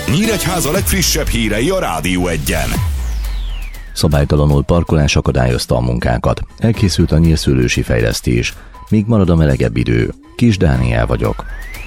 Nyíregyháza legfrissebb hírei a Rádió Egyen. Szabálytalanul parkolás akadályozta a munkákat. Elkészült a nyírszőlősi fejlesztés. Míg marad a melegebb idő. Kis Dániel vagyok.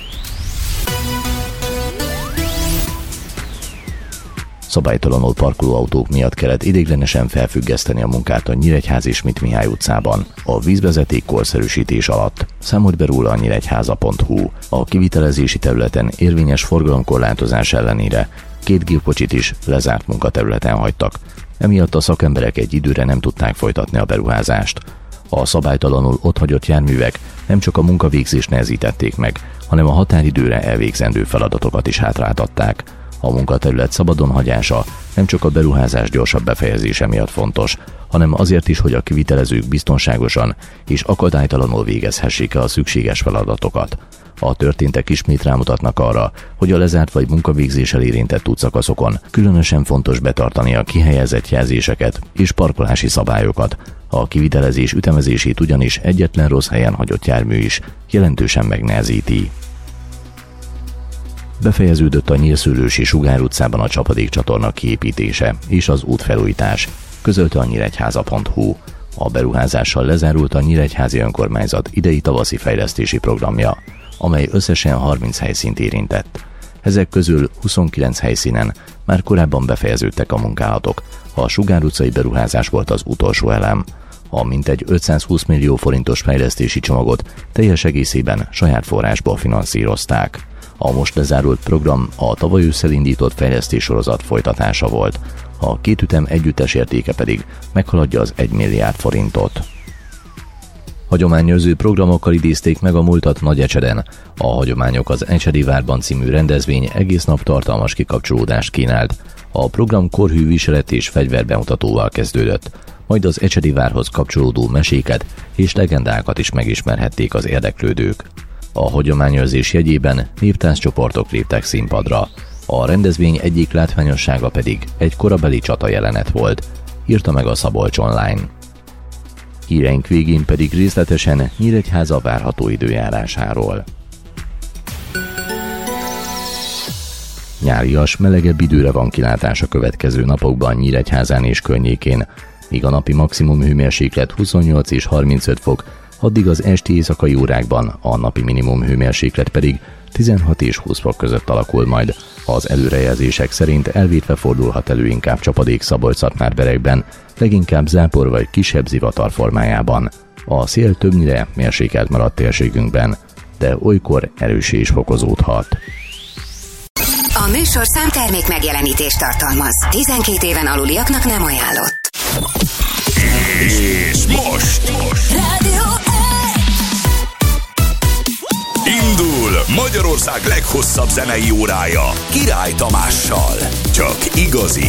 Szabálytalanul parkoló autók miatt kellett ideiglenesen felfüggeszteni a munkát a Nyíregyházi Schmidt Mihály utcában a vízvezeték korszerűsítés alatt. Számolt be róla a nyíregyháza.hu. A kivitelezési területen érvényes forgalomkorlátozás ellenére 2 gépkocsit is lezárt munkaterületen hagytak. Emiatt a szakemberek egy időre nem tudták folytatni a beruházást. A szabálytalanul otthagyott járművek nem csak a munkavégzést nehezítették meg, hanem a határidőre elvégzendő feladatokat is hátráltatták. A munkaterület szabadon hagyása nem csak a beruházás gyorsabb befejezése miatt fontos, hanem azért is, hogy a kivitelezők biztonságosan és akadálytalanul végezhessék el a szükséges feladatokat. A történtek ismét rámutatnak arra, hogy a lezárt vagy munkavégzéssel érintett útszakaszokon különösen fontos betartani a kihelyezett jelzéseket és parkolási szabályokat. A kivitelezés ütemezését ugyanis egyetlen rossz helyen hagyott jármű is jelentősen megnehezíti. Befejeződött a Nyírszőlősi Sugár utcában a csapadékcsatorna kiépítése és az útfelújítás, közölte a nyíregyháza.hu. A beruházással lezárult a Nyíregyházi Önkormányzat idei tavaszi fejlesztési programja, amely összesen 30 helyszínt érintett. Ezek közül 29 helyszínen már korábban befejeződtek a munkálatok. A Sugár utcai beruházás volt az utolsó elem. A mintegy 520 millió forintos fejlesztési csomagot teljes egészében saját forrásból finanszírozták. A most lezárult program a tavaly ősszel indított fejlesztéssorozat folytatása volt. A két ütem együttes értéke pedig meghaladja az 1 milliárd forintot. Hagyományőrző programokkal idézték meg a múltat Nagyecseden. A Hagyományok az Ecsedi Várban című rendezvény egész nap tartalmas kikapcsolódást kínált. A program korhű viselet és fegyverbemutatóval kezdődött, majd az Ecsedi Várhoz kapcsolódó meséket és legendákat is megismerhették az érdeklődők. A hagyományőrzés jegyében néptánccsoportok léptek színpadra. A rendezvény egyik látványossága pedig egy korabeli csata jelenet volt, írta meg a Szabolcs Online. Híreink végén pedig részletesen Nyíregyháza várható időjárásáról. Nyárias, melegebb időre van kilátás a következő napokban Nyíregyházán és környékén, míg a napi maximum hőmérséklet 28 és 35 fok, addig az esti éjszakai órákban a napi minimum hőmérséklet pedig 16 és 20 fok között alakul majd. Az előrejelzések szerint elvétve fordulhat elő inkább csapadék Szabolcs-Szatmár-Berekben, leginkább zápor vagy kisebb zivatar formájában. A szél többnyire mérsékelt maradt térségünkben, de olykor erőssé is fokozódhat. A műsor számtermék megjelenítést tartalmaz. 12 éven aluliaknak nem ajánlott. És most Rádió indul Magyarország leghosszabb zenei órája Király Tamással. Csak igazi